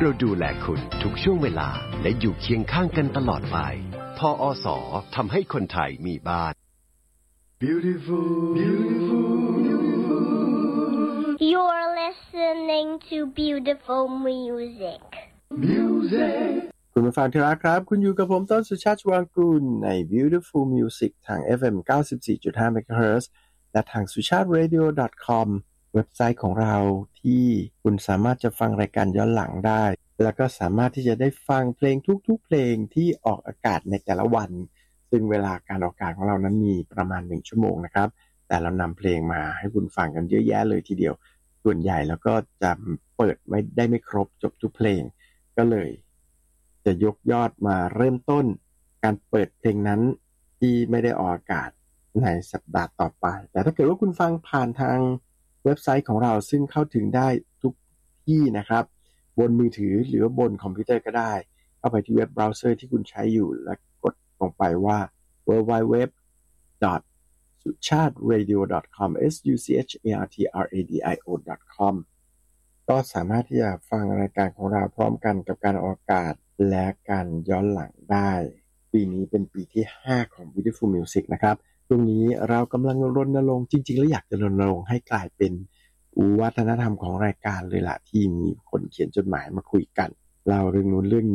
เราดูแลคุณทุกช่วงเวลาและอยู่เคียงข้างกันตลอดไปทอส.ทำให้คนไทยมีบ้าน Beautiful, beautiful, beautiful. You're listening to beautiful music. Music. คุณผู้ฟังที่รักครับคุณอยู่กับผมต้นสุชาติ ชวางกูลใน Beautiful Music ทาง FM 94.5 MHz และทาง suchatradio.com เว็บไซต์ของเราที่คุณสามารถจะฟังรายการย้อนหลังได้แล้วก็สามารถที่จะได้ฟังเพลงทุกๆเพลงที่ออกอากาศในแต่ละวันซึ่งเวลาการออกอากาศของเรานั้นมีประมาณ1ชั่วโมงนะครับแต่เรานำเพลงมาให้คุณฟังกันเยอะแยะเลยทีเดียวส่วนใหญ่แล้วก็จะเปิดไม่ได้ไม่ครบจบทุกเพลงก็เลยจะยกยอดมาเริ่มต้นการเปิดเพลงนั้นที่ไม่ได้ออกอากาศในสัปดาห์ต่อไปแต่ถ้าเกิดว่าคุณฟังผ่านทางเว็บไซต์ของเราซึ่งเข้าถึงได้ทุกที่นะครับบนมือถือหรือบนคอมพิวเตอร์ก็ได้เข้าไปที่เว็บเบราว์เซอร์ที่คุณใช้อยู่และกดลงไปว่า www.suchatradio.com suchatradio.com ก็สามารถที่จะฟังรายการของเราพร้อมกันกับการออกอากาศและการย้อนหลังได้ปีนี้เป็นปีที่5ของ Beautiful Music นะครับตรงนี้เรากำลังรณรงค์จริงๆแล้วอยากจะรณรงค์ให้กลายเป็นวัฒนธรรมของรายการเลยล่ะที่มีคนเขียนจดหมายมาคุยกันเล่าเรื่องนู้นเรื่อง